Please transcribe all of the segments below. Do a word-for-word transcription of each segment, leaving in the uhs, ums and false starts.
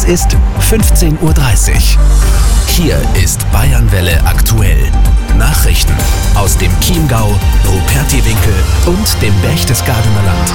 ist fünfzehn Uhr dreißig. Hier ist Bayernwelle aktuell. Nachrichten aus dem Chiemgau, Rupertiwinkel und dem Berchtesgadener Land.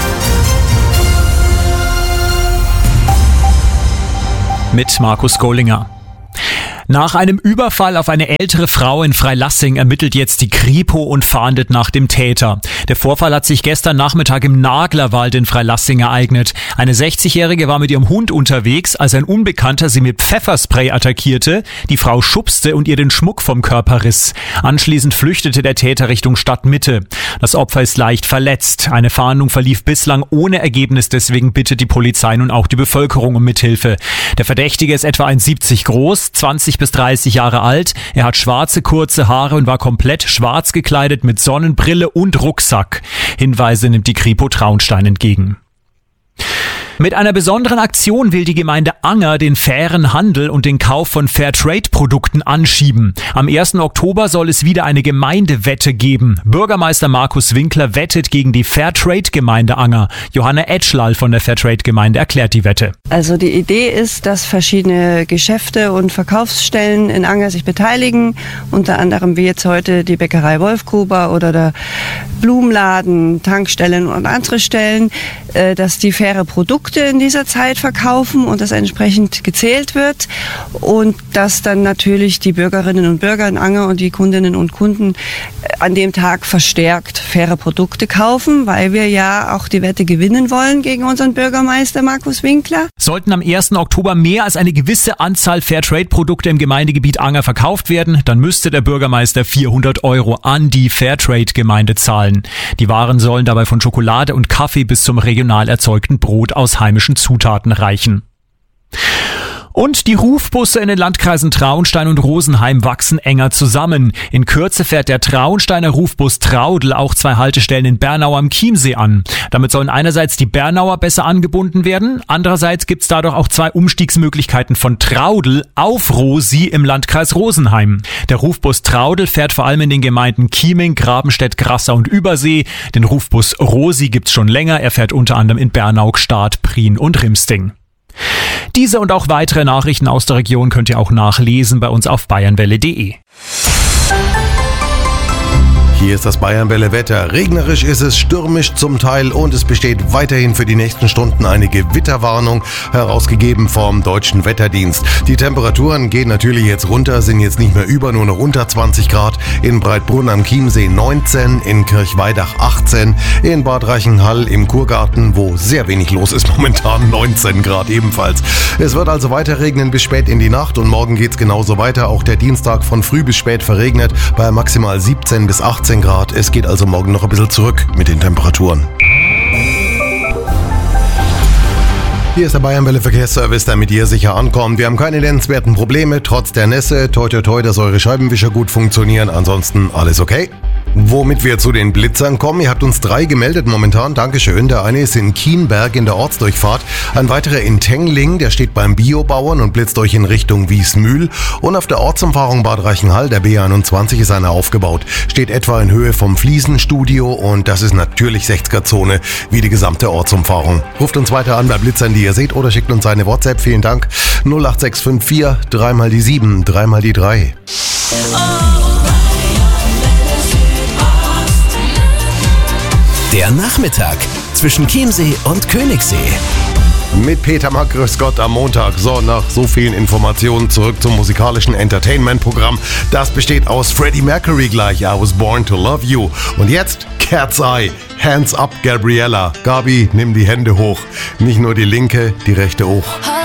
Mit Markus Gollinger. Nach einem Überfall auf eine ältere Frau in Freilassing ermittelt jetzt die Kripo und fahndet nach dem Täter. Der Vorfall hat sich gestern Nachmittag im Naglerwald in Freilassing ereignet. Eine sechzigjährige war mit ihrem Hund unterwegs, als ein Unbekannter sie mit Pfefferspray attackierte, die Frau schubste und ihr den Schmuck vom Körper riss. Anschließend flüchtete der Täter Richtung Stadtmitte. Das Opfer ist leicht verletzt. Eine Fahndung verlief bislang ohne Ergebnis, deswegen bittet die Polizei nun auch die Bevölkerung um Mithilfe. Der Verdächtige ist etwa eins Komma siebzig groß, zwanzig bis dreißig Jahre alt. Er hat schwarze, kurze Haare und war komplett schwarz gekleidet mit Sonnenbrille und Rucksack. Hinweise nimmt die Kripo Traunstein entgegen. Mit einer besonderen Aktion will die Gemeinde Anger den fairen Handel und den Kauf von Fairtrade-Produkten anschieben. Am ersten Oktober soll es wieder eine Gemeindewette geben. Bürgermeister Markus Winkler wettet gegen die Fairtrade-Gemeinde Anger. Johanna Etschlal von der Fairtrade-Gemeinde erklärt die Wette. Also die Idee ist, dass verschiedene Geschäfte und Verkaufsstellen in Anger sich beteiligen. Unter anderem wie jetzt heute die Bäckerei Wolfgruber oder der Blumenladen, Tankstellen und andere Stellen, dass die faire Produkte in dieser Zeit verkaufen und das entsprechend gezählt wird und dass dann natürlich die Bürgerinnen und Bürger in Anger und die Kundinnen und Kunden an dem Tag verstärkt faire Produkte kaufen, weil wir ja auch die Wette gewinnen wollen gegen unseren Bürgermeister Markus Winkler. Sollten am ersten Oktober mehr als eine gewisse Anzahl Fairtrade-Produkte im Gemeindegebiet Anger verkauft werden, dann müsste der Bürgermeister vierhundert Euro an die Fairtrade-Gemeinde zahlen. Die Waren sollen dabei von Schokolade und Kaffee bis zum regional erzeugten Brot aus heimischen Zutaten reichen. Und die Rufbusse in den Landkreisen Traunstein und Rosenheim wachsen enger zusammen. In Kürze fährt der Traunsteiner Rufbus Traudl auch zwei Haltestellen in Bernau am Chiemsee an. Damit sollen einerseits die Bernauer besser angebunden werden, andererseits gibt's dadurch auch zwei Umstiegsmöglichkeiten von Traudl auf Rosi im Landkreis Rosenheim. Der Rufbus Traudl fährt vor allem in den Gemeinden Chieming, Grabenstedt, Grassau und Übersee. Den Rufbus Rosi gibt's schon länger, er fährt unter anderem in Bernau, Gstaad, Prien und Rimsting. Diese und auch weitere Nachrichten aus der Region könnt ihr auch nachlesen bei uns auf bayernwelle punkt de. Hier ist das Bayernwelle-Wetter. Regnerisch ist es, stürmisch zum Teil und es besteht weiterhin für die nächsten Stunden eine Gewitterwarnung, herausgegeben vom Deutschen Wetterdienst. Die Temperaturen gehen natürlich jetzt runter, sind jetzt nicht mehr über, nur noch unter zwanzig Grad. In Breitbrunn am Chiemsee neunzehn, in Kirchweidach achtzehn, in Bad Reichenhall im Kurgarten, wo sehr wenig los ist momentan, neunzehn Grad ebenfalls. Es wird also weiter regnen bis spät in die Nacht und morgen geht's genauso weiter. Auch der Dienstag von früh bis spät verregnet bei maximal siebzehn bis achtzehn Grad. Es geht also morgen noch ein bisschen zurück mit den Temperaturen. Hier ist der Bayernwelle Verkehrsservice, der mit dir sicher ankommt. Wir haben keine nennenswerten Probleme, trotz der Nässe. Toi toi toi, dass eure Scheibenwischer gut funktionieren. Ansonsten alles okay. Womit wir zu den Blitzern kommen. Ihr habt uns drei gemeldet momentan. Dankeschön. Der eine ist in Kienberg in der Ortsdurchfahrt. Ein weiterer in Tengling, der steht beim Biobauern und blitzt euch in Richtung Wiesmühl. Und auf der Ortsumfahrung Bad Reichenhall, der B einundzwanzig, ist einer aufgebaut. Steht etwa in Höhe vom Fliesenstudio und das ist natürlich sechziger-Zone, wie die gesamte Ortsumfahrung. Ruft uns weiter an bei Blitzern, die ihr seht, oder schickt uns eine WhatsApp. Vielen Dank. null acht sechs fünf vier, drei mal die sieben, drei mal die drei. Der Nachmittag zwischen Chiemsee und Königssee. Mit Peter Mack, grüß Gott am Montag. So, nach so vielen Informationen zurück zum musikalischen Entertainment-Programm. Das besteht aus Freddie Mercury gleich, I Was Born to Love You. Und jetzt Cat's Eye, Hands Up Gabriella. Gabi, nimm die Hände hoch. Nicht nur die linke, die rechte auch.